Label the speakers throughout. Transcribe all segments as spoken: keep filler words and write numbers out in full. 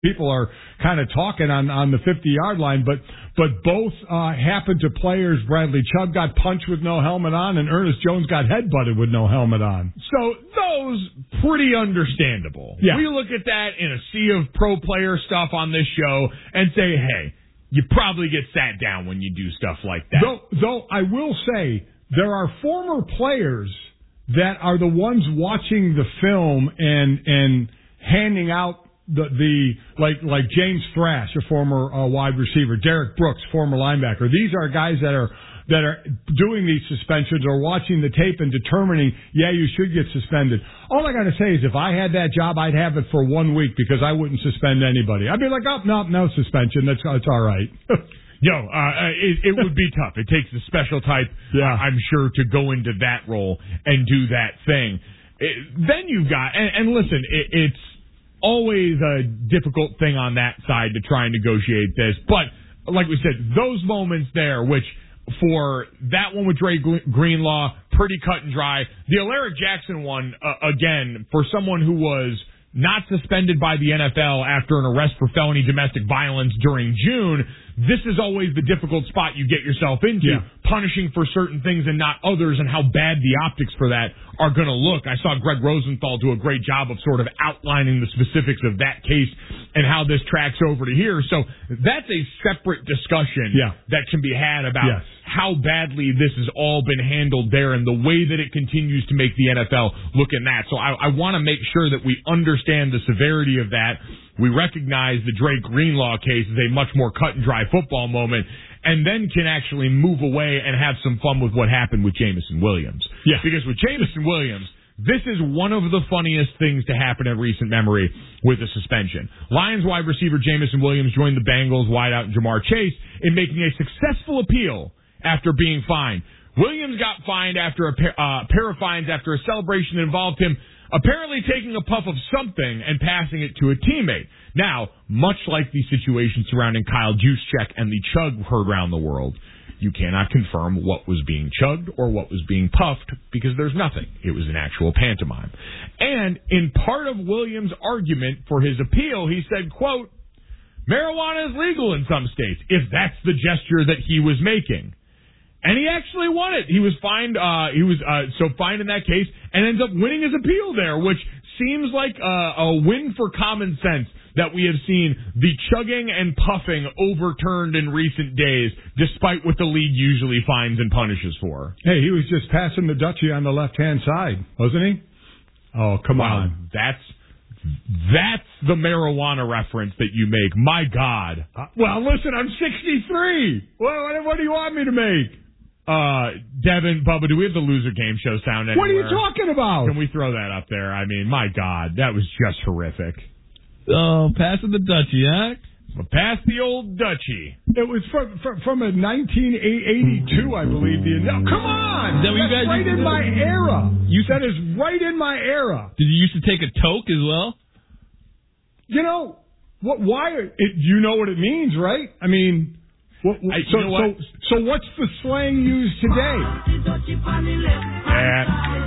Speaker 1: people are kind of talking on, on the fifty-yard line, but but both uh, happened to players. Bradley Chubb got punched with no helmet on, and Ernest Jones got headbutted with no helmet on.
Speaker 2: So those pretty understandable.
Speaker 1: Yeah.
Speaker 2: We look at that in a sea of pro player stuff on this show and say, hey, you probably get sat down when you do stuff like that.
Speaker 1: Though, though I will say, there are former players that are the ones watching the film and and handing out the the like like James Thrash, a former uh, wide receiver, Derek Brooks, former linebacker. These are guys that are that are doing these suspensions or watching the tape and determining, yeah, you should get suspended. All I got to say is if I had that job, I'd have it for one week because I wouldn't suspend anybody. I'd be like, oh, no, no suspension. That's, that's all right.
Speaker 2: Yo, uh, it, it would be tough. It takes a special type,
Speaker 1: yeah.
Speaker 2: I'm sure, to go into that role and do that thing. It, then you've got, and, and listen, it, it's always a difficult thing on that side to try and negotiate this. But like we said, those moments there, which for that one with Dre Greenlaw, pretty cut and dry. The Alaric Jackson one, uh, again, for someone who was not suspended by the N F L after an arrest for felony domestic violence during June, this is always the difficult spot you get yourself into,
Speaker 1: yeah.
Speaker 2: punishing for certain things and not others, and how bad the optics for that are going to look. I saw Greg Rosenthal do a great job of sort of outlining the specifics of that case and how this tracks over to here. So that's a separate discussion
Speaker 1: yeah.
Speaker 2: that can be had about
Speaker 1: yes.
Speaker 2: how badly this has all been handled there and the way that it continues to make the N F L look in that. So I, I want to make sure that we understand the severity of that. We recognize the Drake Greenlaw case is a much more cut and dry football moment, and then can actually move away and have some fun with what happened with Jameson Williams.
Speaker 1: Yeah.
Speaker 2: Because with Jameson Williams, this is one of the funniest things to happen in recent memory with a suspension. Lions wide receiver Jameson Williams joined the Bengals wideout Jamar Chase in making a successful appeal after being fined. Williams got fined after a pair, uh, pair of fines after a celebration that involved him apparently taking a puff of something and passing it to a teammate. Now, much like the situation surrounding Kyle Juszczyk and the chug heard around the world, you cannot confirm what was being chugged or what was being puffed because there's nothing. It was an actual pantomime. And in part of Williams' argument for his appeal, he said, quote, marijuana is legal in some states, if that's the gesture that he was making. And he actually won it. He was fined, uh, he was, uh, so fined in that case and ends up winning his appeal there, which seems like a, a win for common sense that we have seen the chugging and puffing overturned in recent days, despite what the league usually fines and punishes for.
Speaker 1: Hey, he was just passing the Dutchie on the left-hand side, wasn't he? Oh, come
Speaker 2: wow,
Speaker 1: on.
Speaker 2: That's, that's the marijuana reference that you make. My God.
Speaker 1: Uh, well, listen, I'm sixty-three. What, what, what do you want me to make?
Speaker 2: Uh, Devin, Bubba, do we have the loser game show sound anywhere?
Speaker 1: What are you talking about?
Speaker 2: Can we throw that up there? I mean, my God, that was just horrific.
Speaker 3: Oh, passing the Dutchie, huh?
Speaker 2: Well, pass the old Dutchie.
Speaker 1: It was from from, from a nineteen eighty-two, I believe. The no, come on,
Speaker 3: Is that what you
Speaker 1: that's
Speaker 3: guys
Speaker 1: right in my era. You said it's right in my era.
Speaker 3: Did you used to take a toke as well?
Speaker 1: You know what? Why? It, you know what it means, right? I mean. What, what,
Speaker 2: I,
Speaker 1: so,
Speaker 2: you know what?
Speaker 1: so, so what's the slang used today?
Speaker 2: Yeah.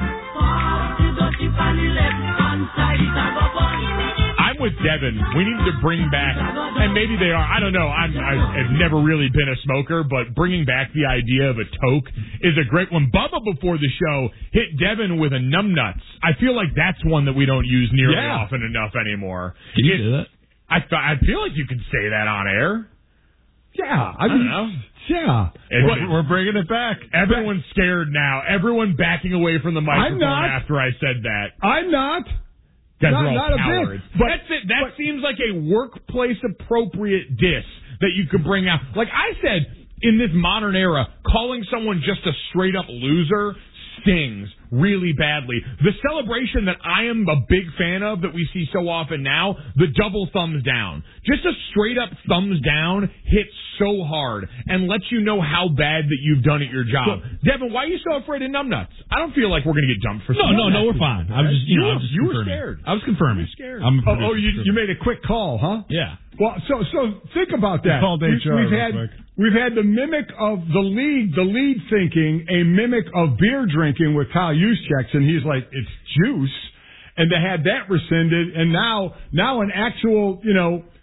Speaker 2: I'm with Devin. We need to bring back, and maybe they are, I don't know, I'm, I've never really been a smoker, but bringing back the idea of a toke is a great one. Bubba, before the show, hit Devin with a numbnuts. I feel like that's one that we don't use nearly
Speaker 1: yeah.
Speaker 2: often enough anymore.
Speaker 3: Can you
Speaker 2: it,
Speaker 3: do that?
Speaker 2: I, th- I feel like you can say that on air.
Speaker 1: Yeah, I,
Speaker 2: I
Speaker 1: mean,
Speaker 2: don't know.
Speaker 1: Yeah,
Speaker 2: we're,
Speaker 1: we're bringing it back.
Speaker 2: Everyone's scared now. Everyone backing away from the microphone after I said that.
Speaker 1: I'm not.
Speaker 2: Guys
Speaker 1: not,
Speaker 2: are all
Speaker 1: not
Speaker 2: cowards.
Speaker 1: A bit. But,
Speaker 2: That's it. That
Speaker 1: but,
Speaker 2: seems like a workplace appropriate diss that you could bring out. Like I said, in this modern era, calling someone just a straight up loser stings really badly. The celebration that I am a big fan of that we see so often now, the double thumbs down. Just a straight up thumbs down hits so hard and lets you know how bad that you've done at your job. So, Devin, why are you so afraid of numbnuts? I don't feel like we're going to get dumped for
Speaker 3: No, no, no, we're fine. I was just, you,
Speaker 2: you
Speaker 3: know, I was just
Speaker 2: you were
Speaker 3: confirming.
Speaker 2: scared.
Speaker 3: I was confirming.
Speaker 2: You were scared.
Speaker 3: I'm
Speaker 1: oh, oh you, you made a quick call, huh?
Speaker 3: Yeah.
Speaker 1: Well, so so think about that.
Speaker 4: Called H R
Speaker 1: we've, we've had
Speaker 4: quick.
Speaker 1: we've had the mimic of the league, the lead thinking a mimic of beer drinking with Kyle Juszczyk, and he's like, it's juice, and they had that rescinded, and now now an actual, you know,